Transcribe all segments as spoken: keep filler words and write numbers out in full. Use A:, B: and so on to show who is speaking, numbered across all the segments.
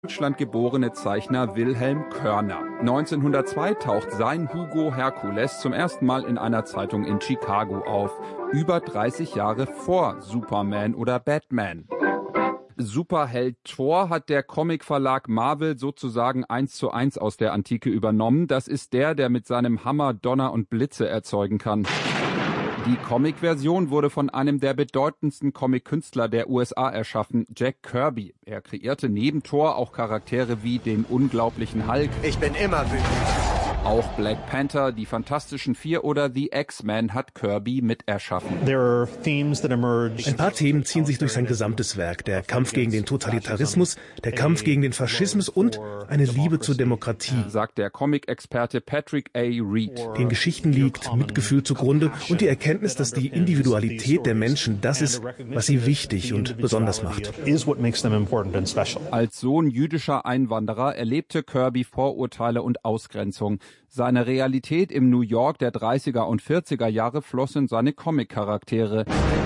A: Deutschland geborene Zeichner Wilhelm Körner. neunzehnhundertzwei taucht sein Hugo Herkules zum ersten Mal in einer Zeitung in Chicago auf. Über dreißig Jahre vor Superman oder Batman. Superheld Thor hat der Comicverlag Marvel sozusagen eins zu eins aus der Antike übernommen. Das ist der, der mit seinem Hammer Donner und Blitze erzeugen kann. Die Comic-Version wurde von einem der bedeutendsten Comic-Künstler der U S A erschaffen, Jack Kirby. Er kreierte neben Thor auch Charaktere wie den unglaublichen Hulk.
B: Ich bin immer wütend.
A: Auch Black Panther, die Fantastischen Vier oder The X-Men hat Kirby mit erschaffen.
C: Ein paar Themen ziehen sich durch sein gesamtes Werk. Der Kampf gegen den Totalitarismus, der Kampf gegen den Faschismus und eine Liebe zur Demokratie,
A: sagt der Comic-Experte Patrick A. Reed.
C: Den Geschichten liegt Mitgefühl zugrunde und die Erkenntnis, dass die Individualität der Menschen das ist, was sie wichtig und besonders macht.
A: Als Sohn jüdischer Einwanderer erlebte Kirby Vorurteile und Ausgrenzung. Seine Realität im New York der dreißiger und vierziger Jahre floss in seine Comic-Charaktere.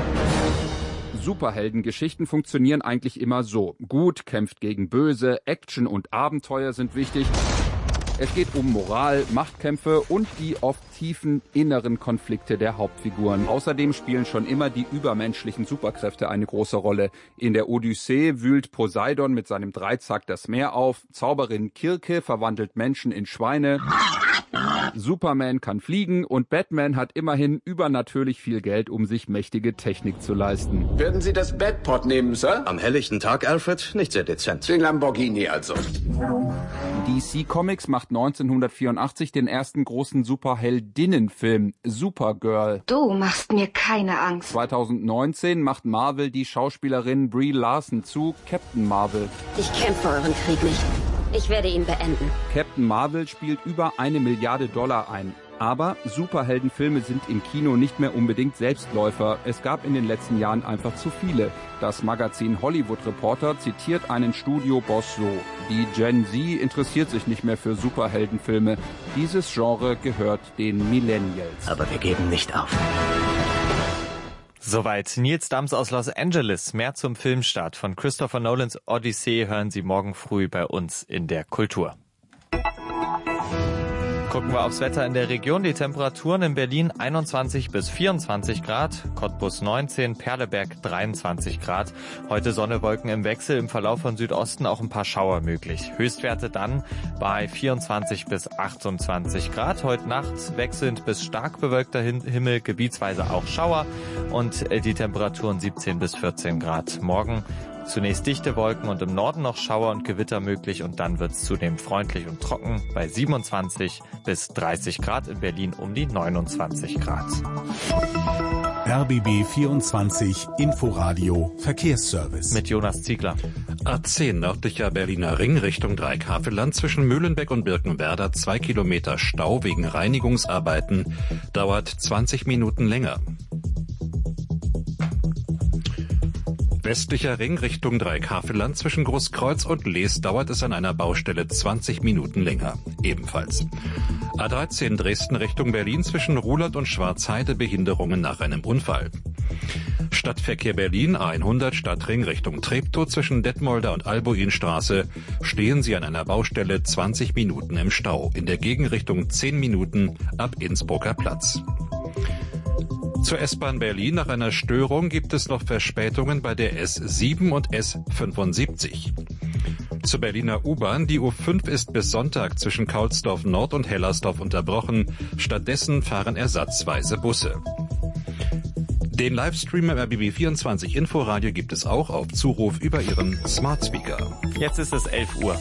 A: Superheldengeschichten funktionieren eigentlich immer so. Gut kämpft gegen Böse, Action und Abenteuer sind wichtig. Es geht um Moral, Machtkämpfe und die oft tiefen inneren Konflikte der Hauptfiguren. Außerdem spielen schon immer die übermenschlichen Superkräfte eine große Rolle. In der Odyssee wühlt Poseidon mit seinem Dreizack das Meer auf, Zauberin Kirke verwandelt Menschen in Schweine, Superman kann fliegen und Batman hat immerhin übernatürlich viel Geld, um sich mächtige Technik zu leisten.
D: Würden Sie das Batpod nehmen, Sir?
B: Am helllichten Tag, Alfred, nicht sehr dezent.
D: Den Lamborghini also.
A: D C Comics macht neunzehnhundertvierundachtzig den ersten großen Superheldinnenfilm, Supergirl.
E: Du machst mir keine Angst.
A: zweitausendneunzehn macht Marvel die Schauspielerin Brie Larson zu Captain Marvel.
F: Ich kämpfe euren Krieg nicht. Ich werde ihn beenden.
A: Captain Marvel spielt über eine Milliarde Dollar ein. Aber Superheldenfilme sind im Kino nicht mehr unbedingt Selbstläufer. Es gab in den letzten Jahren einfach zu viele. Das Magazin Hollywood Reporter zitiert einen Studioboss so: Die Gen Z interessiert sich nicht mehr für Superheldenfilme. Dieses Genre gehört den Millennials.
B: Aber wir geben nicht auf.
G: Soweit Nils Dams aus Los Angeles. Mehr zum Filmstart von Christopher Nolans Odyssee hören Sie morgen früh bei uns in der Kultur. Gucken wir aufs Wetter in der Region. Die Temperaturen in Berlin einundzwanzig bis vierundzwanzig Grad, Cottbus neunzehn, Perleberg dreiundzwanzig Grad. Heute Sonne, Wolken im Wechsel, im Verlauf von Südosten auch ein paar Schauer möglich. Höchstwerte dann bei vierundzwanzig bis achtundzwanzig Grad. Heute Nacht wechselnd bis stark bewölkter Himmel, gebietsweise auch Schauer und die Temperaturen siebzehn bis vierzehn Grad. Morgen zunächst dichte Wolken und im Norden noch Schauer und Gewitter möglich und dann wird es zudem freundlich und trocken bei siebenundzwanzig bis dreißig Grad, in Berlin um die neunundzwanzig Grad.
H: R B B vierundzwanzig Inforadio Verkehrsservice.
G: Mit Jonas Ziegler.
I: A zehn nördlicher Berliner Ring Richtung Dreieckhavelland zwischen Mühlenbeck und Birkenwerder zwei Kilometer Stau wegen Reinigungsarbeiten, dauert zwanzig Minuten länger. Westlicher Ring Richtung Dreieckhavelland zwischen Großkreuz und Lees dauert es an einer Baustelle zwanzig Minuten länger. Ebenfalls. A dreizehn Dresden Richtung Berlin zwischen Ruhlert und Schwarzheide Behinderungen nach einem Unfall. Stadtverkehr Berlin A hundert Stadtring Richtung Treptow zwischen Detmolder und Albuinstraße stehen Sie an einer Baustelle zwanzig Minuten im Stau. In der Gegenrichtung zehn Minuten ab Innsbrucker Platz. Zur S-Bahn Berlin nach einer Störung gibt es noch Verspätungen bei der S sieben und S fünfundsiebzig. Zur Berliner U-Bahn, die U fünf ist bis Sonntag zwischen Kaulsdorf Nord und Hellersdorf unterbrochen. Stattdessen fahren ersatzweise Busse. Den Livestream im R B B vierundzwanzig Inforadio gibt es auch auf Zuruf über Ihren Smart Speaker.
G: Jetzt ist es elf Uhr.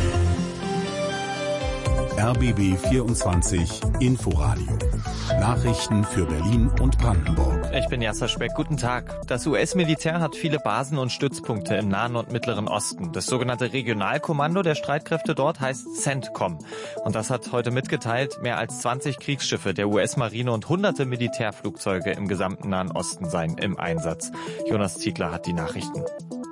H: R B B vierundzwanzig Inforadio. Nachrichten für Berlin und Brandenburg.
G: Ich bin Jasser Speck. Guten Tag. Das U S-Militär hat viele Basen und Stützpunkte im Nahen und Mittleren Osten. Das sogenannte Regionalkommando der Streitkräfte dort heißt CENTCOM. Und das hat heute mitgeteilt, mehr als zwanzig Kriegsschiffe der U S-Marine und hunderte Militärflugzeuge im gesamten Nahen Osten seien im Einsatz. Jonas Ziegler hat die Nachrichten.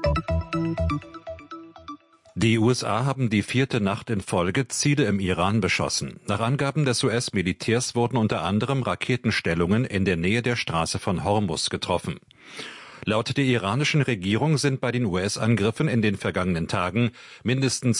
I: Die U S A haben die vierte Nacht in Folge Ziele im Iran beschossen. Nach Angaben des U S-Militärs wurden unter anderem Raketenstellungen in der Nähe der Straße von Hormuz getroffen. Laut der iranischen Regierung sind bei den U S-Angriffen in den vergangenen Tagen mindestens